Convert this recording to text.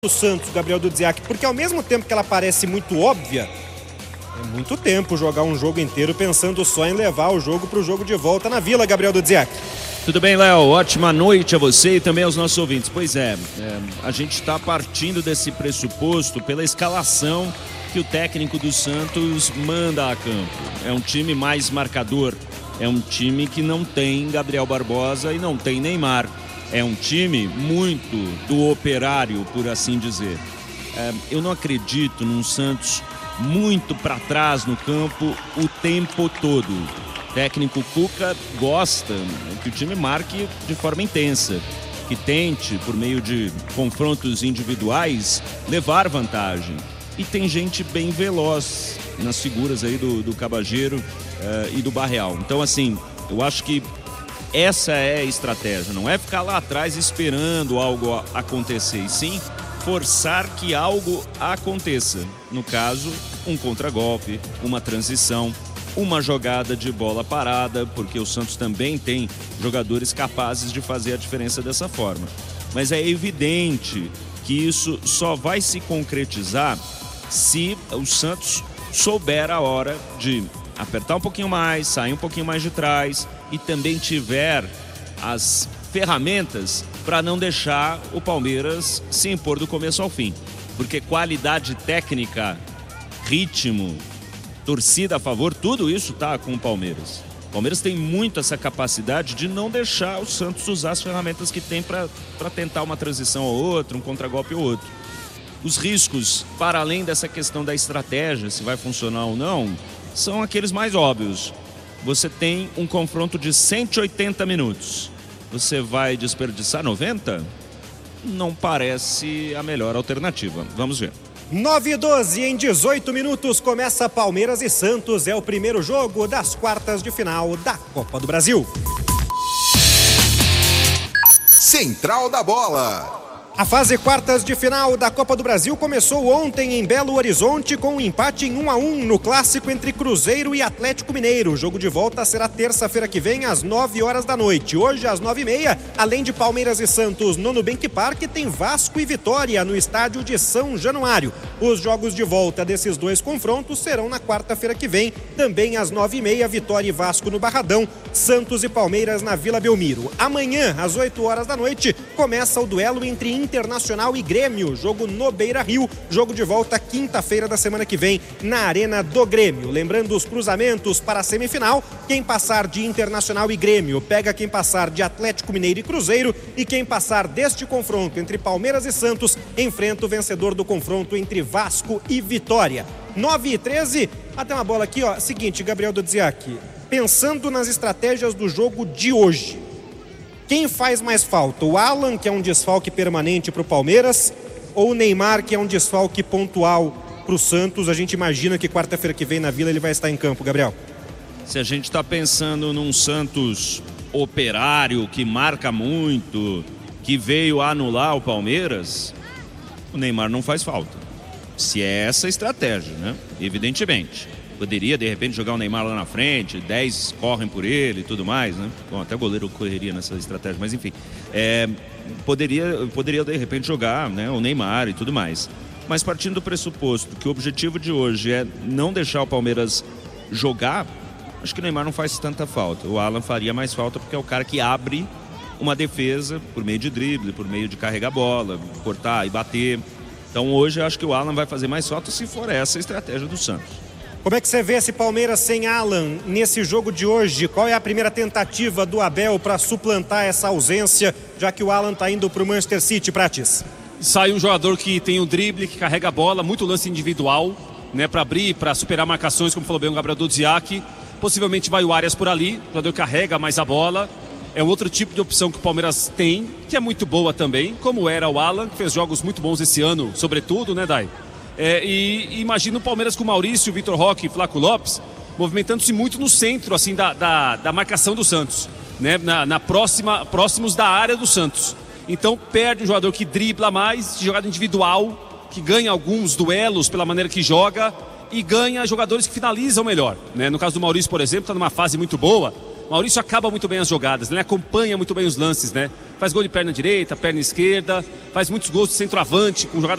do Santos, Gabriel Dudziak, porque ao mesmo tempo que ela parece muito óbvia, é muito tempo jogar um jogo inteiro pensando só em levar o jogo para o jogo de volta na Vila, Gabriel Dudziak. Tudo bem, Léo? Ótima noite a você e também aos nossos ouvintes. Pois é, a gente está partindo desse pressuposto pela escalação que o técnico do Santos manda a campo. É um time mais marcador, é um time que não tem Gabriel Barbosa e não tem Neymar. É um time muito do operário, por assim dizer. Eu não acredito num Santos muito para trás no campo o tempo todo. O técnico Cuca gosta que o time marque de forma intensa, que tente, por meio de confrontos individuais, levar vantagem. E tem gente bem veloz nas figuras aí do Cabageiro e do Barreal. Então, assim, eu acho que essa é a estratégia, não é ficar lá atrás esperando algo acontecer, e sim forçar que algo aconteça. No caso, um contragolpe, uma transição, uma jogada de bola parada, porque o Santos também tem jogadores capazes de fazer a diferença dessa forma. Mas é evidente que isso só vai se concretizar se o Santos souber a hora de apertar um pouquinho mais, sair um pouquinho mais de trás e também tiver as ferramentas para não deixar o Palmeiras se impor do começo ao fim. Porque qualidade técnica, ritmo, torcida a favor, tudo isso está com o Palmeiras. O Palmeiras tem muito essa capacidade de não deixar o Santos usar as ferramentas que tem para tentar uma transição ou outra, um contragolpe ou outro. Os riscos, para além dessa questão da estratégia, se vai funcionar ou não, são aqueles mais óbvios. Você tem um confronto de 180 minutos. Você vai desperdiçar 90? Não parece a melhor alternativa. Vamos ver. 9h12, em 18 minutos começa Palmeiras e Santos. É o primeiro jogo das quartas de final da Copa do Brasil. Central da Bola. A fase quartas de final da Copa do Brasil começou ontem em Belo Horizonte com um empate em 1-1 no clássico entre Cruzeiro e Atlético Mineiro. O jogo de volta será terça-feira que vem às 9h da noite. Hoje às 9h30, além de Palmeiras e Santos no Nubank Park, tem Vasco e Vitória no estádio de São Januário. Os jogos de volta desses dois confrontos serão na quarta-feira que vem, também às 9h30, Vitória e Vasco no Barradão, Santos e Palmeiras na Vila Belmiro. Amanhã, às 8h da noite, começa o duelo entre Internacional e Grêmio, jogo no Beira-Rio, jogo de volta quinta-feira da semana que vem na Arena do Grêmio. Lembrando os cruzamentos para a semifinal, quem passar de Internacional e Grêmio pega quem passar de Atlético Mineiro e Cruzeiro, e quem passar deste confronto entre Palmeiras e Santos enfrenta o vencedor do confronto entre Vasco e Vitória. 9h13, até uma bola aqui, ó. Seguinte, Gabriel Dudziak, pensando nas estratégias do jogo de hoje, quem faz mais falta? O Alan, que é um desfalque permanente para o Palmeiras, ou o Neymar, que é um desfalque pontual para o Santos? A gente imagina que quarta-feira que vem na Vila ele vai estar em campo, Gabriel. Se a gente está pensando num Santos operário, que marca muito, que veio anular o Palmeiras, o Neymar não faz falta. Se é essa a estratégia, né? Evidentemente. Poderia, de repente, jogar o Neymar lá na frente, 10 correm por ele e tudo mais, né? Bom, até o goleiro correria nessa estratégia, mas enfim. Poderia, de repente, jogar, né, o Neymar e tudo mais. Mas partindo do pressuposto que o objetivo de hoje é não deixar o Palmeiras jogar, acho que o Neymar não faz tanta falta. O Alan faria mais falta porque é o cara que abre uma defesa por meio de drible, por meio de carregar a bola, cortar e bater. Então hoje eu acho que o Alan vai fazer mais falta se for essa a estratégia do Santos. Como é que você vê esse Palmeiras sem Alan nesse jogo de hoje? Qual é a primeira tentativa do Abel para suplantar essa ausência, já que o Alan está indo para o Manchester City, Prates? Sai um jogador que tem o drible, que carrega a bola, muito lance individual, né, para abrir, para superar marcações, como falou bem o Gabriel Dudziak. Possivelmente vai o Arias por ali, o jogador carrega mais a bola. É um outro tipo de opção que o Palmeiras tem, que é muito boa também, como era o Alan, que fez jogos muito bons esse ano, sobretudo, né, Dai? E imagina o Palmeiras com o Maurício, Vitor Roque e Flaco Lopes movimentando-se muito no centro assim, da marcação do Santos, né? Próximos da área do Santos. Então perde um jogador que dribla mais, de jogada individual, que ganha alguns duelos pela maneira que joga e ganha jogadores que finalizam melhor, né? No caso do Maurício, por exemplo, está numa fase muito boa, Maurício acaba muito bem as jogadas, né? Acompanha muito bem os lances, né? Faz gol de perna direita, perna esquerda, faz muitos gols de centroavante, com jogada